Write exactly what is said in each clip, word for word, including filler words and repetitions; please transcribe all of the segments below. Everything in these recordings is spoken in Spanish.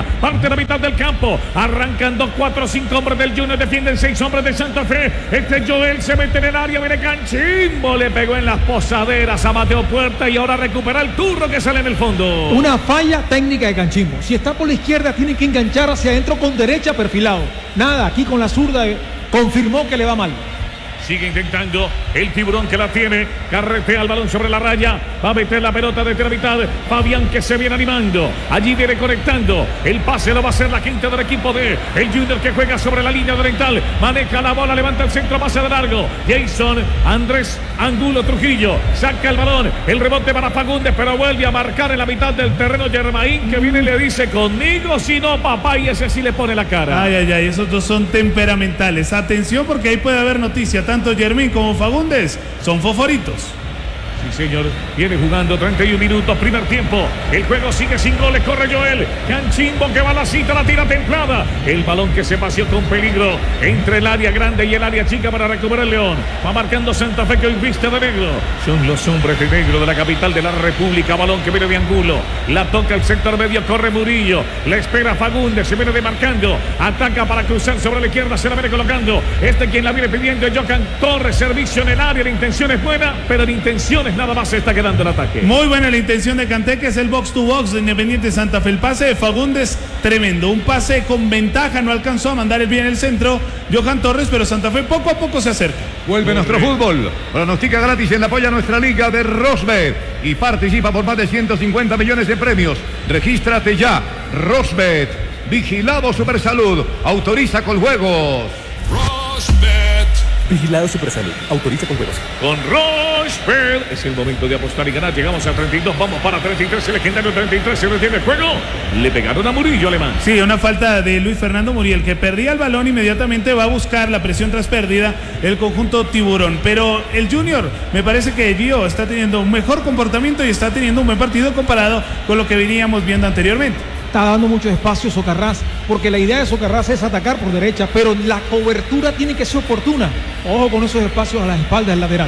izquierda, parte de la mitad del campo, arrancando cuatro o cinco hombres del Junior, defienden seis hombres de Santa Fe. Este Joel se mete en el área, viene Canchimbo, le pegó en las posaderas a Mateo Puerta y ahora recupera el turno que sale en el fondo. Una falla técnica de Canchimbo. Si está por la izquierda, tiene que enganchar hacia adentro con derecha perfilado. Nada, aquí con la zurda eh, confirmó que le va mal. Sigue intentando el Tiburón que la tiene. Carretea el balón sobre la raya. Va a meter la pelota desde la mitad. Fabián que se viene animando. Allí viene conectando. El pase lo va a hacer la quinta del equipo de el Junior que juega sobre la línea oriental. Maneja la bola, levanta el centro, pase de largo. Jason Andrés Angulo Trujillo. Saca el balón. El rebote para Fagundes, pero vuelve a marcar en la mitad del terreno Germain, que viene y le dice: conmigo, si no, papá. Y ese sí le pone la cara. Ay, ay, ay. Esos dos son temperamentales. Atención, porque ahí puede haber noticia. Tanto Germín como Fagundes son fosforitos. Sí, señor, viene jugando treinta y un minutos, primer tiempo. El juego sigue sin goles, corre Joel. Canchimbo que va a la cita, la tira templada. El balón que se paseó con peligro entre el área grande y el área chica para recuperar el León. Va marcando Santa Fe que hoy viste de negro. Son los hombres de negro de la capital de la República. Balón que viene de Angulo. La toca el sector medio, corre Murillo. La espera Fagundes, se viene demarcando. Ataca para cruzar sobre la izquierda, se la viene colocando. Este quien la viene pidiendo es Johan Torres. Servicio en el área, la intención es buena, pero la intención es nada más se está quedando el ataque. Muy buena la intención de Kanté, que es el box to box de Independiente Santa Fe. El pase de Fagundes, tremendo. Un pase con ventaja, no alcanzó a mandar el bien el centro Johan Torres, pero Santa Fe poco a poco se acerca. Vuelve nuestro fútbol. Pronostica gratis en apoya a nuestra liga de Rosbet y participa por más de ciento cincuenta millones de premios. Regístrate ya. Rosbet. Vigilado Supersalud. Autoriza con juegos. Rosbet. Vigilado Supersalud. Autoriza con juegos. Con Rochefort es el momento de apostar y ganar. Llegamos a treinta y dos, vamos para treinta y tres. El legendario treinta y tres se retiene el juego. Le pegaron a Murillo, alemán. Sí, una falta de Luis Fernando Muriel, que perdía el balón, inmediatamente va a buscar la presión tras pérdida el conjunto Tiburón. Pero el Junior, me parece que Gio está teniendo un mejor comportamiento y está teniendo un buen partido comparado con lo que veníamos viendo anteriormente. Está dando mucho espacio Socarrás, porque la idea de Socarrás es atacar por derecha, pero la cobertura tiene que ser oportuna. Ojo con esos espacios a las espaldas del lateral.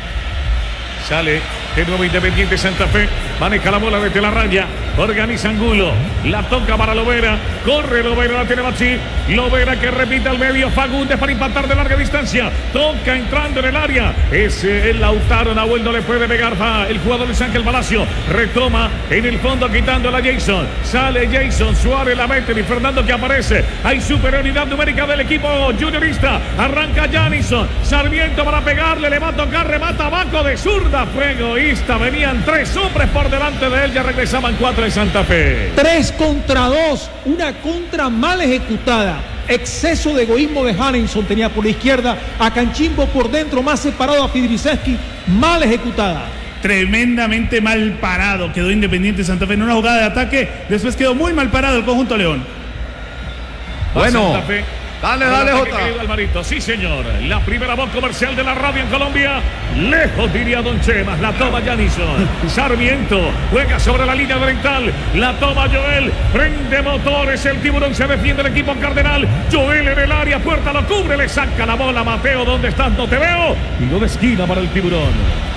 Sale de nuevo Independiente Santa Fe, maneja la bola desde la raya, organiza Angulo, la toca para Lovera, corre Lovera, la tiene Machi, Lovera que repite al medio, Fagundes para impactar de larga distancia, toca entrando en el área, ese el Lautaro, Nahuel no le puede pegar, va el jugador Luis Ángel Palacio, retoma en el fondo quitándola a Jason, sale Jason, Suárez la mete y Fernando que aparece, hay superioridad numérica del equipo juniorista, arranca Janison, Sarmiento para pegarle, le va a tocar, remata abajo de zurda, fue egoísta, venían tres hombres por delante de él, ya regresaban cuatro en Santa Fe. Tres contra dos, una contra mal ejecutada. Exceso de egoísmo de Hanninson, tenía por la izquierda a Canchimbo por dentro, más separado a Fidriceski, mal ejecutada. Tremendamente mal parado quedó Independiente Santa Fe en una jugada de ataque, después quedó muy mal parado el conjunto León. Bueno, Santa Fe. Dale, dale, Jota. Alvarito. Sí, señor. La primera voz comercial de la radio en Colombia. Lejos, diría Don Chemas. La toma Janison. Sarmiento juega sobre la línea oriental. La toma Joel. Prende motores. El Tiburón se defiende el equipo cardenal. Joel en el área. Puerta lo cubre. Le saca la bola. Mateo, ¿dónde estás? No te veo. Y no de esquina para el Tiburón.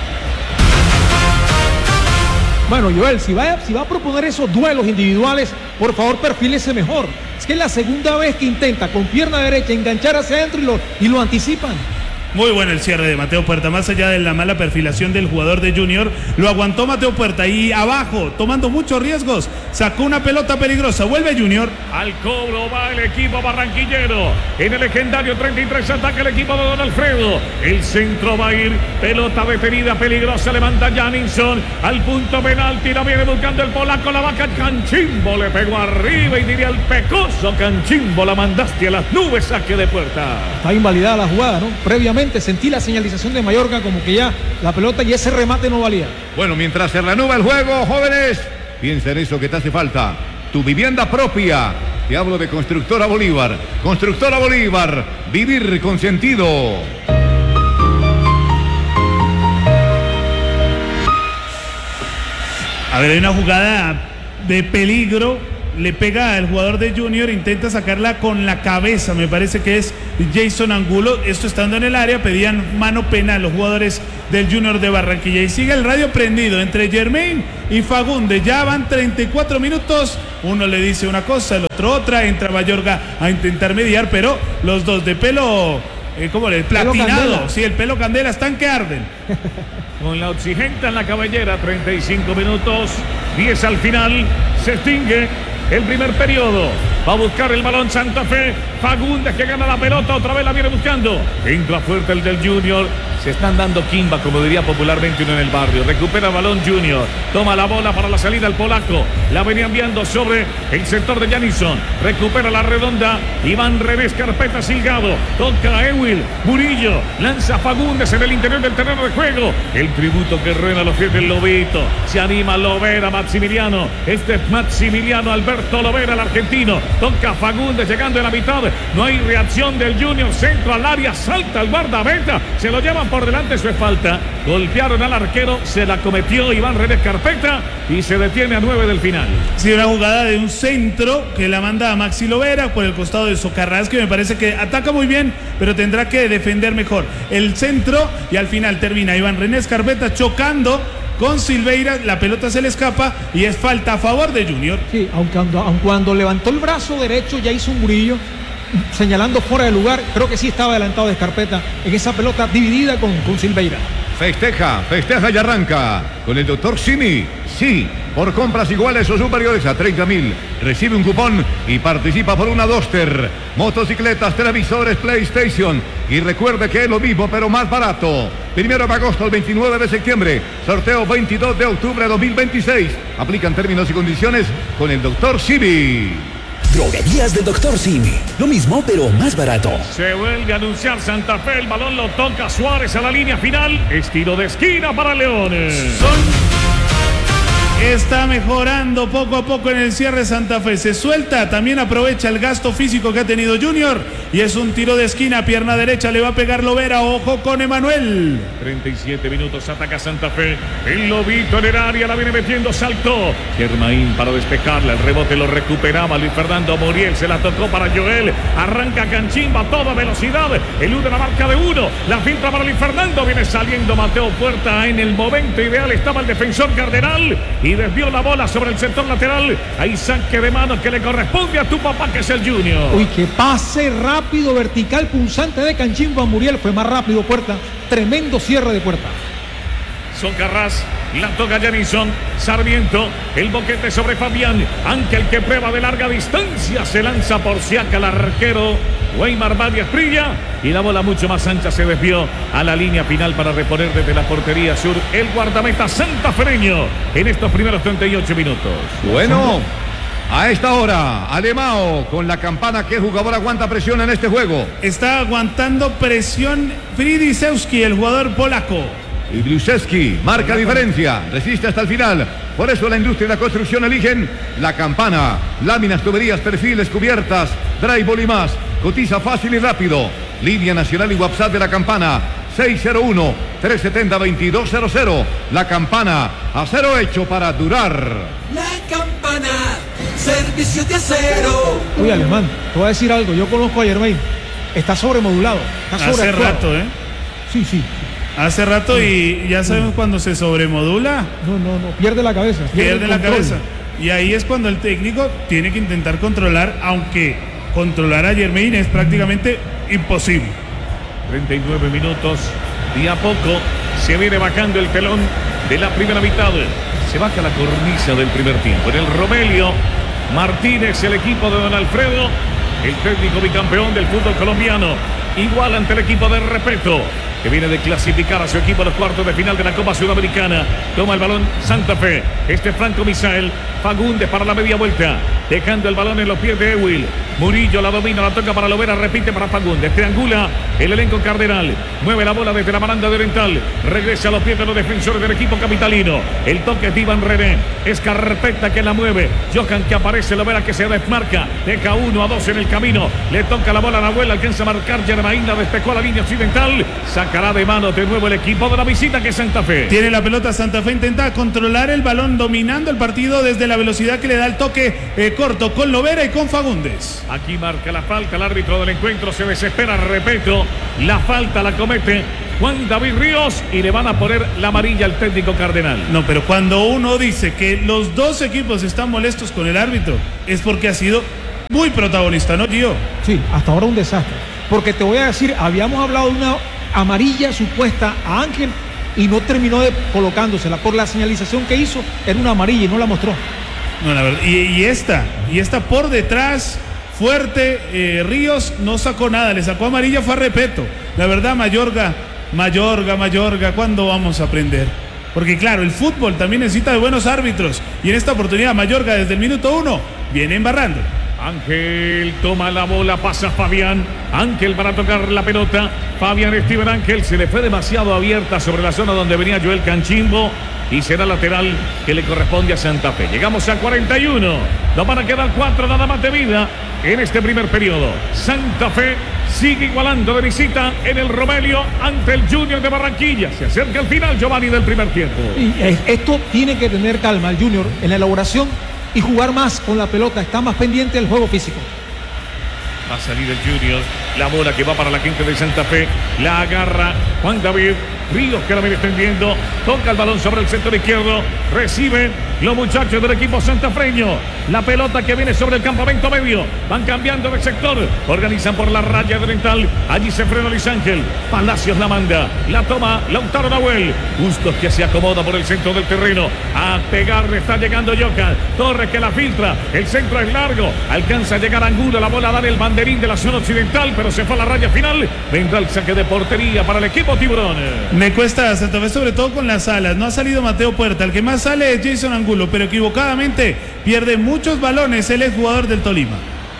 Bueno, Joel, si va, si va a proponer esos duelos individuales, por favor, perfílese mejor. Es que es la segunda vez que intenta con pierna derecha enganchar hacia adentro y lo, y lo anticipan. Muy bueno el cierre de Mateo Puerta, más allá de la mala perfilación del jugador de Junior, lo aguantó Mateo Puerta y abajo, tomando muchos riesgos, sacó una pelota peligrosa, vuelve Junior. Al cobro va el equipo barranquillero, en el legendario treinta y tres ataca el equipo de Don Alfredo, el centro va a ir, pelota detenida, peligrosa, levanta Janison, al punto penalti, la viene buscando el polaco, la vaca Canchimbo, le pegó arriba y diría el pecoso Canchimbo, la mandaste a las nubes, saque de Puerta. Está invalidada la jugada, ¿no? Previamente sentí la señalización de Mayorga como que ya la pelota y ese remate no valía. Bueno, mientras se reanuda el juego, jóvenes, piensa en eso que te hace falta. Tu vivienda propia. Te hablo de Constructora Bolívar. Constructora Bolívar. Vivir con sentido. A ver, hay una jugada de peligro. le pega al jugador de Junior, intenta sacarla con la cabeza, me parece que es Jason Angulo. Esto estando en el área, pedían mano penal los jugadores del Junior de Barranquilla. Y sigue el radio prendido entre Jermaine y Fagundes. Ya van treinta y cuatro minutos. Uno le dice una cosa, el otro otra. Entra Mayorga a intentar mediar, pero los dos de pelo, eh, ¿cómo le? Platinado. Sí, el pelo candela, están que arden. Con la oxigenta en la cabellera, treinta y cinco minutos, diez al final, se extingue el primer periodo. Va a buscar el balón Santa Fe. Fagundes que gana la pelota, otra vez la viene buscando. Entra fuerte el del Junior. Se están dando quimba, como diría popularmente uno en el barrio. Recupera el balón Junior. Toma la bola para la salida el polaco. La venía enviando sobre el sector de Janison. Recupera la redonda. Iván René Carpeta Silgado. Toca a Ewil Murillo. Lanza Fagundes en el interior del terreno de juego. El tributo que rueda a los pies del Lobito. Se anima Lovera, Maximiliano. Este es Maximiliano Alberto Lovera, el argentino. Toca Fagundes llegando en la mitad. No hay reacción del Junior. Centro al área. Salta el guardameta. Se lo llevan por delante, eso es falta. Golpearon al arquero, se la cometió Iván René Carpeta y se detiene a nueve del final. Sí, una jugada de un centro que la manda a Maxi Lovera por el costado de Socarrás, que me parece que ataca muy bien, pero tendrá que defender mejor. El centro y al final termina Iván René Carpeta chocando con Silveira, la pelota se le escapa y es falta a favor de Junior. Sí, aunque, aunque cuando levantó el brazo derecho ya hizo un Murillo señalando fuera de lugar. Creo que sí estaba adelantado de Escarpeta en esa pelota dividida con, con Silveira. Festeja, festeja y arranca con el doctor Simi. Sí, por compras iguales o superiores a treinta mil. Recibe un cupón y participa por una Duster, motocicletas, televisores, PlayStation. Y recuerde que es lo mismo, pero más barato. Primero de agosto al veintinueve de septiembre. Sorteo veintidós de octubre de dos mil veintiséis. Aplican términos y condiciones con el doctor Simi. Droguerías del doctor Simi. Lo mismo, pero más barato. Se vuelve a anunciar Santa Fe. El balón lo toca Suárez a la línea final. Estilo de esquina para Leones. Son... Está mejorando poco a poco en el cierre Santa Fe. Se suelta, también aprovecha el gasto físico que ha tenido Junior. Y es un tiro de esquina, pierna derecha, le va a pegar Lovera. Ojo con Emanuel. treinta y siete minutos, ataca Santa Fe. El Lobito en el área, la viene metiendo, saltó. Germain para despejarla, el rebote lo recuperaba Luis Fernando Muriel. Se la tocó para Joel. Arranca Canchimba a toda velocidad. Elude la marca de uno. La filtra para Luis Fernando. Viene saliendo Mateo Puerta. En el momento ideal estaba el defensor Cardenal. Y desvió la bola sobre el sector lateral. Hay saque de mano que le corresponde a tu papá, que es el Junior. Uy, que pase rápido, vertical, punzante de Canchimba. Muriel fue más rápido Puerta. Tremendo cierre de Puerta. Son Carras, la toca Janison, Sarmiento, el boquete sobre Fabián, Ángel que prueba de larga distancia, se lanza por Siaca el arquero Weimar Varias Prilla y la bola mucho más ancha se desvió a la línea final para reponer desde la portería sur el guardameta santafereño en estos primeros treinta y ocho minutos. Bueno, a esta hora, Alemao con la campana. ¿Qué jugador aguanta presión en este juego? Está aguantando presión Fridisewski, el jugador polaco. Y Bluszewski marca diferencia, resiste hasta el final. Por eso la industria y la construcción eligen la campana. Láminas, tuberías, perfiles, cubiertas, drywall y más. Cotiza fácil y rápido. Línea nacional y WhatsApp de la campana seis cero uno, tres siete cero, dos dos cero cero. La campana, acero hecho para durar. La campana, servicio de acero. Uy, Alemán, te voy a decir algo. Yo conozco a Germain. Está sobremodulado. Está Hace rato, ¿eh? Sí, sí. Hace rato y ya sabemos cuando se sobremodula. No, no, no. Pierde la cabeza. Pierde, pierde la cabeza. Y ahí es cuando el técnico tiene que intentar controlar, aunque controlar a Germain es prácticamente imposible. treinta y nueve minutos y a poco se viene bajando el telón de la primera mitad. Se baja la cornisa del primer tiempo. En el Romelio Martínez, el equipo de Don Alfredo, el técnico bicampeón del fútbol colombiano, igual ante el equipo de Repeto, que viene de clasificar a su equipo a los cuartos de final de la Copa Sudamericana. Toma el balón Santa Fe. Este Franco Misael. Fagundes para la media vuelta, dejando el balón en los pies de Ewil. Murillo la domina, la toca para Lovera, repite para Fagundes. Triangula el elenco cardenal. Mueve la bola desde la baranda de Oriental. Regresa a los pies de los defensores del equipo capitalino. El toque de Iván René. Es Carpeta que la mueve. Johan que aparece, Lovera que se desmarca. Deja uno a dos en el camino. Le toca la bola a Nahuel. Alcanza a marcar. Germain la despejó a la línea occidental. Sacará de mano de nuevo el equipo de la visita que es Santa Fe. Tiene la pelota Santa Fe. Intenta controlar el balón dominando el partido desde la velocidad que le da el toque eh, corto con Lovera y con Fagundes. Aquí marca la falta. El árbitro del encuentro se desespera. Repito, la falta la comete Juan David Ríos y le van a poner la amarilla al técnico cardenal. No, pero cuando uno dice que los dos equipos están molestos con el árbitro, es porque ha sido muy protagonista, ¿no, Gio? Sí, hasta ahora un desastre. Porque te voy a decir, habíamos hablado de una amarilla supuesta a Ángel y no terminó de colocándosela. Por la señalización que hizo, era una amarilla y no la mostró. No, la verdad. Y, y esta, y esta por detrás, fuerte, eh, Ríos no sacó nada, le sacó amarilla, fue a Repeto. La verdad, Mayorga, Mayorga, Mayorga, ¿cuándo vamos a aprender? Porque claro, el fútbol también necesita de buenos árbitros. Y en esta oportunidad, Mayorga desde el minuto uno viene embarrando. Ángel toma la bola, pasa Fabián. Ángel para tocar la pelota. Fabián Steven Ángel se le fue demasiado abierta sobre la zona donde venía Joel Canchimbo. Y será lateral que le corresponde a Santa Fe. Llegamos a cuarenta y uno. Nos van a quedar cuatro nada más de vida en este primer periodo. Santa Fe sigue igualando de visita en el Romelio ante el Junior de Barranquilla. Se acerca el final, Giovanni, del primer tiempo. Y esto tiene que tener calma el Junior en la elaboración y jugar más con la pelota. Está más pendiente del juego físico. Va a salir el Junior. La bola que va para la gente de Santa Fe. La agarra Juan David Ríos, que la viene extendiendo. Toca el balón sobre el sector izquierdo. Reciben los muchachos del equipo santafreño. La pelota que viene sobre el campamento medio. Van cambiando de sector. Organizan por la raya oriental. Allí se frena Luis Ángel. Palacios la manda. La toma Lautaro Nahuel. Bustos que se acomoda por el centro del terreno. A pegarle está llegando Johan. Torres que la filtra. El centro es largo. Alcanza a llegar Angulo. La bola da el banderín de la zona occidental, pero se fue a la raya final. Vendrá el saque de portería para el equipo Tiburón. Me cuesta Santa Fe, sobre todo con las alas. No ha salido Mateo Puerta. El que más sale es Jason Angulo, pero equivocadamente pierde muchos balones. Él es jugador del Tolima.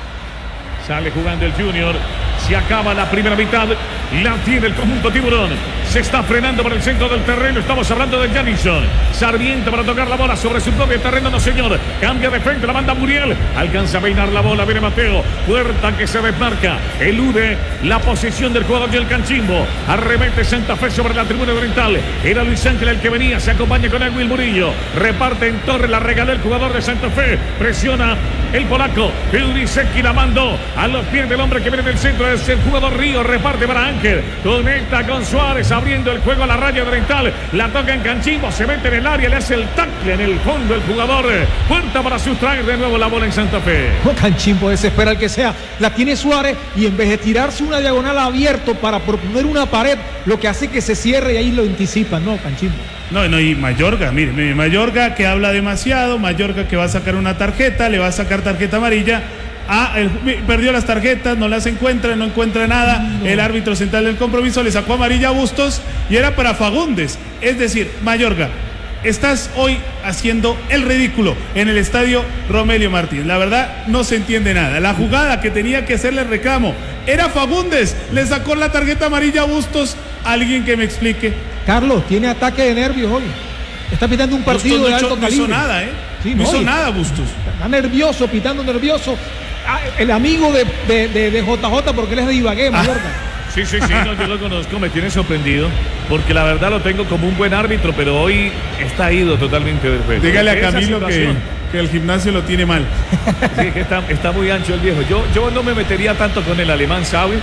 Sale jugando el Junior. Se acaba la primera mitad. La tiene el conjunto Tiburón. Se está frenando por el centro del terreno. Estamos hablando de Janison. Sarmiento para tocar la bola sobre su propio terreno. No, señor. Cambia de frente. La manda Muriel. Alcanza a peinar la bola. Viene Mateo. Puerta que se desmarca. Elude la posición del jugador del Canchimbo. Arremete Santa Fe sobre la tribuna oriental. Era Luis Ángel el que venía. Se acompaña con Edwin Murillo. Reparte en torre. La regaló el jugador de Santa Fe. Presiona el polaco. Eudisecki la mandó a los pies del hombre que viene del centro. Es el jugador Río. Reparte para Ángel. Conecta con Suárez. Abriendo el juego a la raya oriental. La toca en Canchimbo. Se mete en el área. Le hace el tackle en el fondo el jugador. Puerta para sustraer de nuevo la bola en Santa Fe. Oh, Canchimbo desespera el que sea. La tiene Suárez y en vez de tirarse una diagonal abierto para proponer una pared, lo que hace que se cierre y ahí lo anticipan. No, Canchimbo. No, no, y Mayorga, mire, mire, Mayorga que habla demasiado, Mayorga que va a sacar una tarjeta, le va a sacar tarjeta amarilla. Ah, el, perdió las tarjetas, no las encuentra, no encuentra nada. No. El árbitro central del compromiso le sacó amarilla a Bustos y era para Fagundes. Es decir, Mayorga, estás hoy haciendo el ridículo en el estadio Romelio Martínez. La verdad, no se entiende nada. La jugada que tenía que hacerle reclamo era Fagundes. Le sacó la tarjeta amarilla a Bustos. Alguien que me explique. Carlos, tiene ataque de nervios hoy. Está pitando un partido Bustos no de alto hecho, calibre. No hizo nada, ¿eh? Sí, no, no hizo y, nada, Bustos. Está nervioso, pitando nervioso. Ah, el amigo de, de, de, de J J, porque él es de Ibagué, Mallorca. Ah, sí, sí, sí, no, yo lo conozco, me tiene sorprendido, porque la verdad lo tengo como un buen árbitro, pero hoy está ido totalmente del juego. Dígale a Camilo que, que el gimnasio lo tiene mal. Sí, que está, está muy ancho el viejo. Yo, yo no me metería tanto con el alemán, ¿sabe?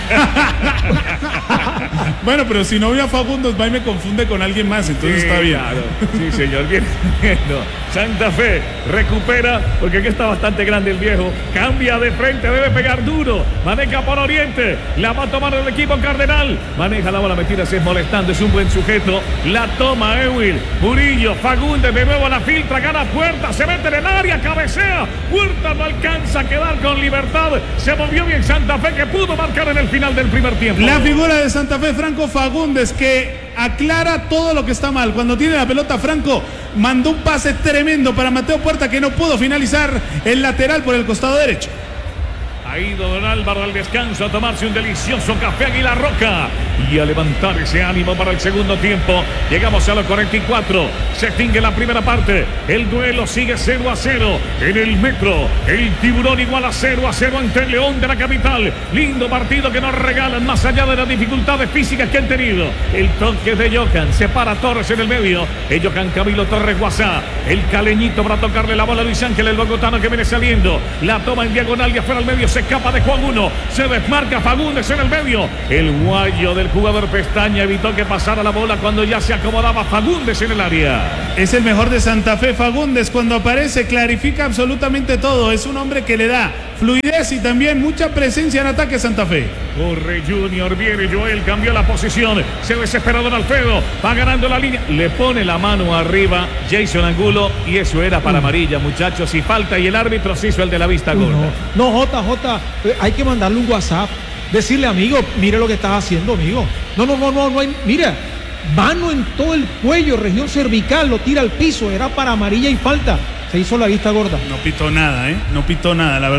Bueno, pero si no veo a Fagundos, va y me confunde con alguien más, entonces sí, está bien. Claro. Sí, señor, bien. No. Santa Fe recupera, porque aquí está bastante grande el viejo. Cambia de frente, debe pegar duro. Maneja por Oriente, la va a tomar el equipo Cardenal. Maneja la bola, metida, se es molestando, es un buen sujeto. La toma Ewil, Murillo, Fagundes, de nuevo la filtra, gana Puerta, se mete en el área, cabecea. Puerta no alcanza a quedar con libertad. Se movió bien Santa Fe, que pudo marcar en el final del primer tiempo. La figura de Santa Fe, Franco Fagundes, que aclara todo lo que está mal. Cuando tiene la pelota, Franco mandó un pase tremendo para Mateo Puerta, que no pudo finalizar el lateral por el costado derecho. Ha ido don Álvaro al descanso a tomarse un delicioso café Águila Roja y a levantar ese ánimo para el segundo tiempo. Llegamos a los cuarenta y cuatro. Se extingue la primera parte. El duelo sigue cero a cero en el Metro. El Tiburón igual a cero a cero ante el León de la capital. Lindo partido que nos regalan más allá de las dificultades físicas que han tenido. El toque de Johan. Se para Torres en el medio. El Johan Camilo Torres Guasá. El caleñito para tocarle la bola a Luis Ángel, el bogotano que viene saliendo. La toma en diagonal y afuera al medio. Se escapa de Juan uno. Se desmarca Fagundes en el medio. El guayo del jugador Pestaña evitó que pasara la bola cuando ya se acomodaba Fagundes en el área. Es el mejor de Santa Fe, Fagundes. Cuando aparece, clarifica absolutamente todo. Es un hombre que le da fluidez y también mucha presencia en ataque Santa Fe. Corre Junior, viene Joel, cambió la posición. Se desesperó Don Alfredo. Va ganando la línea. Le pone la mano arriba Jason Angulo y eso era para amarilla, muchachos. Y falta y el árbitro se hizo el de la vista gorda. No, no, J J, eh, hay que mandarle un WhatsApp. Decirle, amigo, mire lo que estás haciendo, amigo. No, no, no, no, no hay. Mira, mano en todo el cuello, región cervical, lo tira al piso. Era para amarilla y falta. Se hizo la vista gorda. No pitó nada, ¿eh? No pitó nada, la verdad.